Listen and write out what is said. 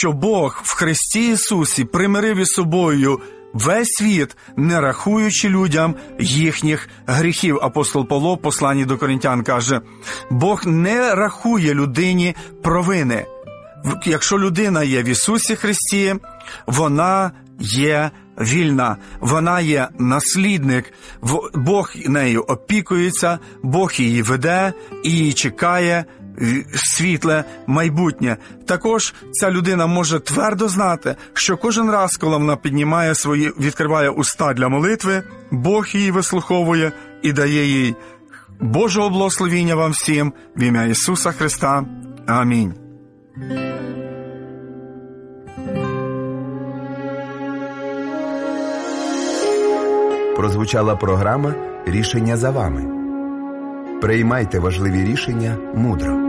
що Бог в Христі Ісусі примирив із собою весь світ, не рахуючи людям їхніх гріхів. Апостол Павло в посланні до Коринтян каже, Бог не рахує людині провини. Якщо людина є в Ісусі Христі, вона є вільна, вона є наслідник, Бог нею опікується, Бог її веде і чекає світле майбутнє. Також ця людина може твердо знати, що кожен раз, коли вона піднімає відкриває уста для молитви, Бог її вислуховує і дає їй Божого благословіння вам всім в ім'я Ісуса Христа. Амінь. Прозвучала програма «Рішення за вами». Приймайте важливі рішення мудро.